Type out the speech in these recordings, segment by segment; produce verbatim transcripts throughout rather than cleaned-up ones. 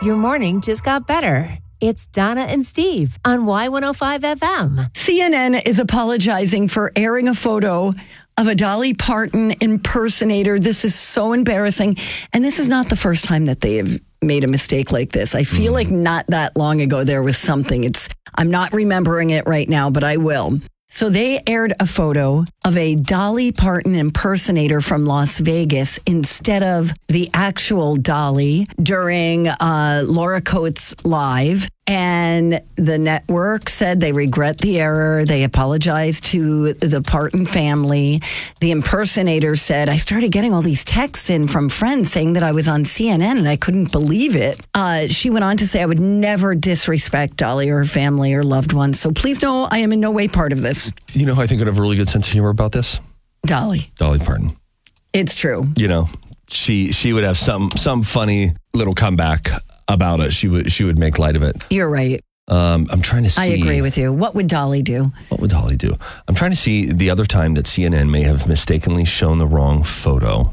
Your morning just got better. It's Donna and Steve on Y one oh five F M. C N N is apologizing for airing a photo of a Dolly Parton impersonator. This is so embarrassing. And this is not the first time that they have made a mistake like this. I feel mm. like not that long ago there was something. It's I'm not remembering it right now, but I will. So they aired a photo of a Dolly Parton impersonator from Las Vegas instead of the actual Dolly during uh, Laura Coates Live. And the network said they regret the error. They apologized to the Parton family. The impersonator said, I started getting all these texts in from friends saying that I was on C N N and I couldn't believe it. Uh, she went on to say, I would never disrespect Dolly or her family or loved ones. So please know I am in no way part of this. You know, I think I have a really good sense of humor about this. Dolly. Dolly Parton. It's true. You know, she she would have some some funny little comeback about it. She would she would make light of it. You're right. Um, I'm trying to see. I agree with you. What would Dolly do? What would Dolly do? I'm trying to see the other time that C N N may have mistakenly shown the wrong photo.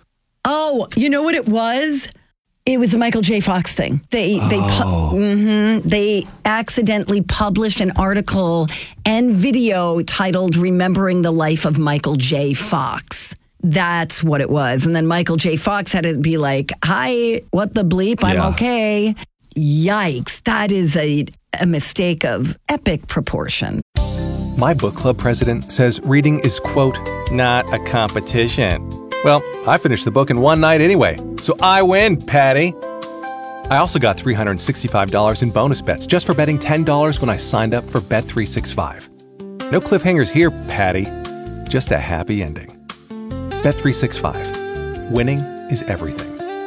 Oh, you know what it was? It was a Michael J. Fox thing. They they Oh. pu- mm-hmm, they accidentally published an article and video titled "Remembering the Life of Michael J. Fox." That's what it was. And then Michael J. Fox had to be like, hi, what the bleep? I'm Yeah. okay. Yikes. That is a, a mistake of epic proportion. My book club president says reading is, quote, not a competition. Well, I finished the book in one night anyway, so I win, Patty. I also got three hundred sixty-five dollars in bonus bets just for betting ten dollars when I signed up for Bet three sixty-five. No cliffhangers here, Patty. Just a happy ending. Bet three sixty-five. Winning is everything.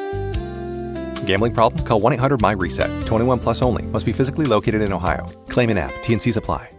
Gambling problem? Call one eight hundred M Y RESET. twenty-one plus only. Must be physically located in Ohio. Claim in app. T and C's apply.